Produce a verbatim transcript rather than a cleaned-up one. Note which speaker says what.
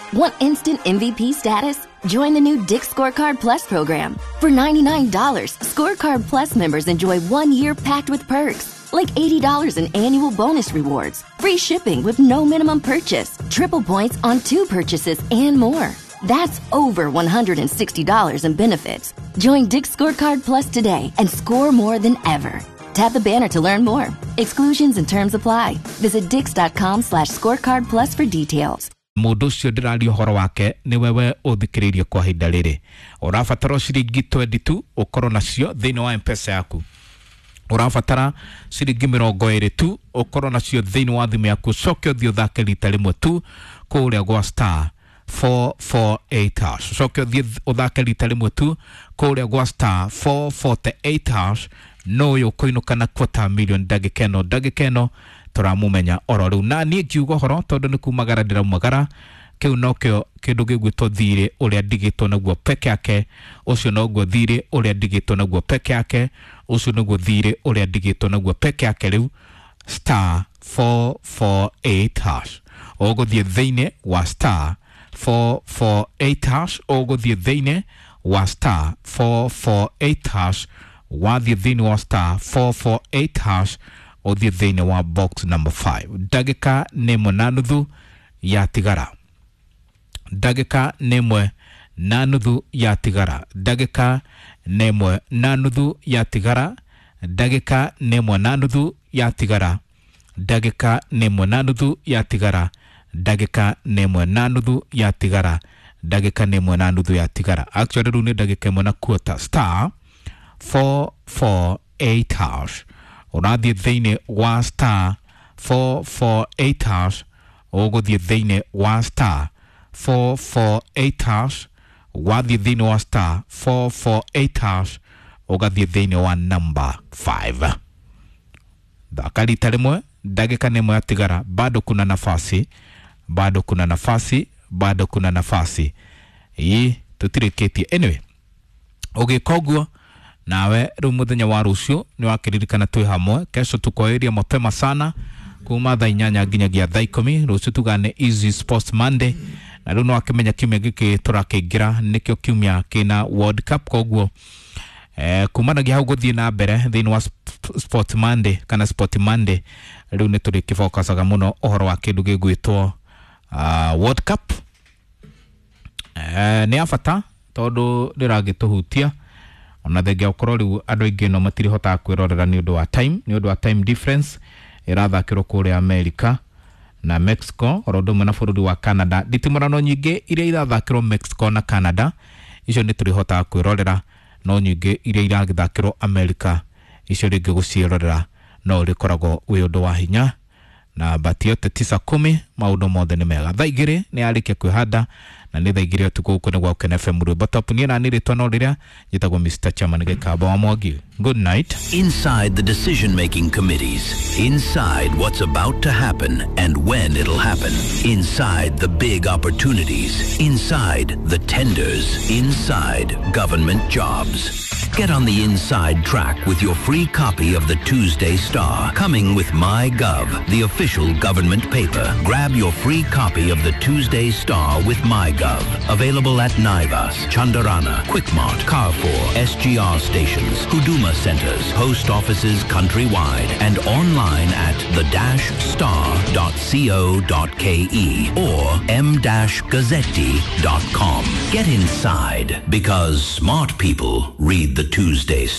Speaker 1: Want instant M V P status? Join the new Dick's Scorecard Plus program. For ninety-nine dollars, Scorecard Plus members enjoy one year packed with perks, like eighty dollars in annual bonus rewards, free shipping with no minimum purchase, triple points on two purchases, and more. That's over one hundred sixty dollars in benefits. Join Dick's Scorecard Plus today and score more than ever. Tap the banner to learn more. Exclusions and terms apply. Visit dix.com slash scorecard plus for details.
Speaker 2: Mundu ucio ndirario horo wake ni wewe uthikiririe kwa hinda riri. Urabatara ciringi twenty-two ukorwo nacio thiini wa M-Pesa yaku. Urabatara ciringi mirongo iri tu ukorwo nacio thiini wa thimu yaku. Coke uthio thake rita rimwe tu kuria gwa star four four eight hash. Coke uthio uthake rita rimwe tu kuria gwa star four forty-eight hash. No yo koinuka na quarter million dagikeno dagikeno turamumenya oro riu na nie kiugo horo tondu ni kumagara ndira magara kiu no kio kindu gigwitwo thire uria ndigitwo naguo peke yake ucio no guo thire uria ndigitwo naguo peke yake ucio no guo thire uria ndigitwo naguo peke yake riu star four four eight hash oguthie thiine wa star four four eight hash oguthie thiine wa star four four eight hash wathie thiine wa star four four eight hash othie thiine wa box number five. Dagika nemwe na nuthu ya tigara. Dagika nemwe na nuthu ya tigara. Dagika nemwe na nuthu ya tigara. Dagika nemwe na nuthu ya tigara. Dagika nemwe na nuthu ya tigara. Dagika nemwe na nuthu ya tigara. Dagika nemwe na nuthu ya tigara. Actually rune dagika nemwe na quarter star four four eight hash. Unathie thiine wa star four four eight hash uguthie thiine wa star four four eight hash wathie thiine wa star four four eight hash ugathie thiine wa number five. Dakalita rimwe dagika nemwe atigara bado kuna nafasi bado kuna nafasi bado kuna nafasi ii tutiriketi anyway ugikoguo nawe riu muthenya wa rucio ni wakiririkana twi hamwe kesho tukoeria mapema sana kuma thaa inyanya nginyagia thaa ikumi rucio tugane Easy Sports Monday na riu no akimenya kiumia giki turakingira nikio kiumia kina World Cup koguo eh kumanagia hau guthie na mbere thiini wa Sport Monday kana Sport Monday riu ni turi kifokasaga muno ohoro wa kindu gigwitwo uh, World Cup eh ni afata tondu ndiragituhutia ona thenge ukorwo riu andu aingi no matiri hota kwirorera ni undu wa time ni undu wa time difference irathakirwo kuri America na Mexico orodo mena bururi wa Canada ditimurano nyingi iria irathakirwo Mexico na Canada icio ni turi hota kwirorera no nyingi iria irathakirwo America icio ringi guciirorera no rikoragwo wi undu wa hinya na batio te tisa kumi maundu mothe ni mega thaigire ni arikia kwihanda na ni thaigire tuko kune gwa Ken F M Rwimbo top ni na ni ritwa no riria gitagwo Mister Chairman Gekaba wa Mwangi. Good night.
Speaker 3: Inside the decision making committees, inside what's about to happen and when it'll happen, inside the big opportunities, inside the tenders, inside government jobs. Get on the inside track with your free copy of the Tuesday Star, coming with MyGov, the official government paper. Grab your free copy of the Tuesday Star with MyGov. Available at Naivas, Chandarana, Quickmart, Carrefour, S G R stations, Huduma centers, post offices countrywide, and online at the dash star dot co dot ke or m dash gazzetti dot com. Get inside, because smart people read the Tuesday Star.